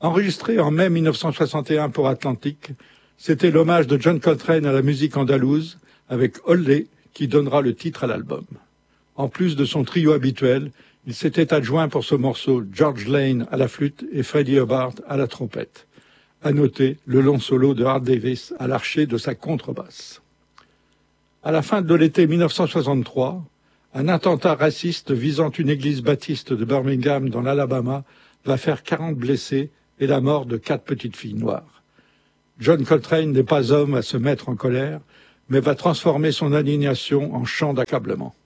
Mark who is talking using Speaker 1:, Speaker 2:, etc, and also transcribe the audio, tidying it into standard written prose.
Speaker 1: Enregistré en mai 1961 pour Atlantic, c'était l'hommage de John Coltrane à la musique andalouse, avec Ollé, qui donnera le titre à l'album. En plus de son trio habituel, il s'était adjoint pour ce morceau George Lane à la flûte et Freddie Hubbard à la trompette. À noter le long solo de Art Davis à l'archet de sa contrebasse. À la fin de l'été 1963, un attentat raciste visant une église baptiste de Birmingham dans l'Alabama va faire 40 blessés et la mort de 4 petites filles noires. John Coltrane n'est pas homme à se mettre en colère, mais va transformer son indignation en chant d'accablement.